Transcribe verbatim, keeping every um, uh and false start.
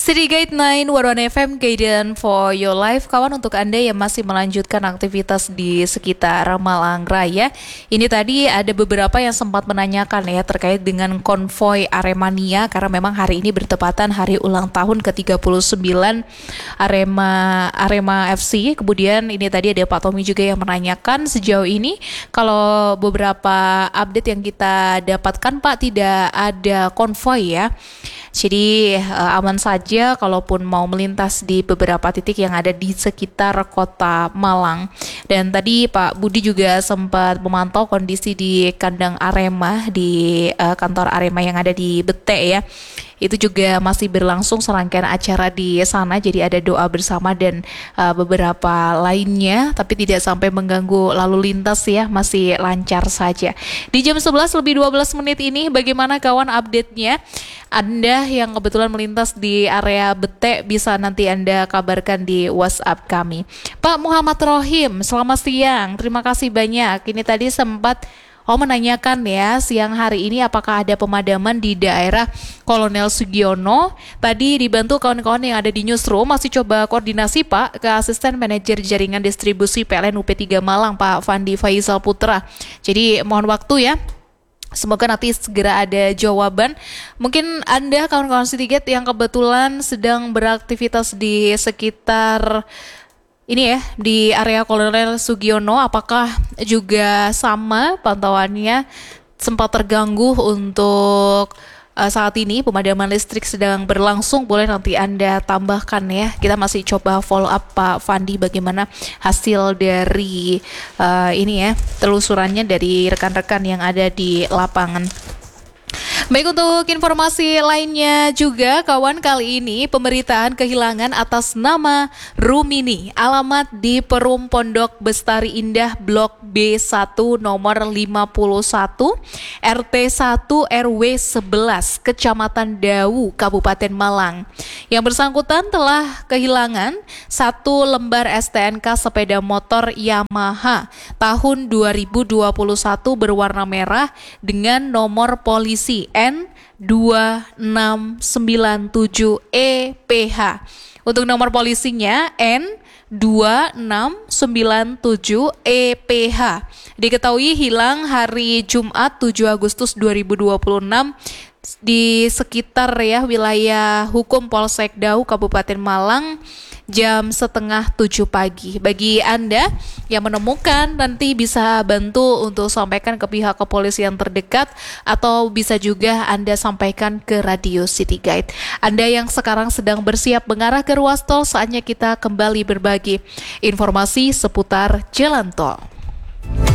City Guide sembilan Warwana F M, Guidance for Your Life. Kawan, untuk Anda yang masih melanjutkan aktivitas di sekitar Malang Raya, ini tadi ada beberapa yang sempat menanyakan ya terkait dengan konvoi Aremania, karena memang hari ini bertepatan hari ulang tahun ke tiga puluh sembilan Arema Arema F C. Kemudian ini tadi ada Pak Tommy juga yang menanyakan sejauh ini kalau beberapa update yang kita dapatkan Pak, tidak ada konvoi ya. Jadi uh, aman saja kalaupun mau melintas di beberapa titik yang ada di sekitar kota Malang. Dan tadi Pak Budi juga sempat memantau kondisi di kandang Arema, di uh, kantor Arema yang ada di Bete ya. Itu juga masih berlangsung serangkaian acara di sana, jadi ada doa bersama dan uh, beberapa lainnya, tapi tidak sampai mengganggu lalu lintas ya, masih lancar saja. Di jam sebelas lebih dua belas menit ini, bagaimana kawan update-nya? Anda yang kebetulan melintas di area Bete bisa nanti Anda kabarkan di WhatsApp kami. Pak Muhammad Rohim, selamat siang, terima kasih banyak. Ini tadi sempat Oh menanyakan ya siang hari ini apakah ada pemadaman di daerah Kolonel Sugiono. Tadi dibantu kawan-kawan yang ada di newsroom, masih coba koordinasi Pak ke Asisten Manajer Jaringan Distribusi P L N U P tiga Malang Pak Fandi Faisal Putra. Jadi mohon waktu ya. Semoga nanti segera ada jawaban. Mungkin Anda kawan-kawan Cityguide yang kebetulan sedang beraktivitas di sekitar ini ya, di area Kolonel Sugiono, apakah juga sama pantauannya sempat terganggu untuk uh, saat ini pemadaman listrik sedang berlangsung? Boleh nanti Anda tambahkan ya. Kita masih coba follow up Pak Fandi bagaimana hasil dari uh, ini ya, telusurannya dari rekan-rekan yang ada di lapangan. Baik, untuk informasi lainnya juga kawan, kali ini pemberitaan kehilangan atas nama Rumini, alamat di Perum Pondok Bestari Indah Blok B satu nomor lima puluh satu R T satu R W sebelas Kecamatan Dawu Kabupaten Malang. Yang bersangkutan telah kehilangan satu lembar S T N K sepeda motor Yamaha tahun dua ribu dua puluh satu berwarna merah dengan nomor polisi N dua enam sembilan tujuh E P H. Untuk nomor polisinya N dua enam sembilan tujuh E P H. Diketahui hilang hari Jumat tujuh Agustus dua ribu dua puluh enam di sekitar ya wilayah hukum Polsek Dawu Kabupaten Malang jam setengah tujuh pagi. Bagi Anda yang menemukan, nanti bisa bantu untuk sampaikan ke pihak kepolisian terdekat atau bisa juga Anda sampaikan ke Radio City Guide. Anda yang sekarang sedang bersiap mengarah ke ruas tol, saatnya kita kembali berbagi informasi seputar jalan tol.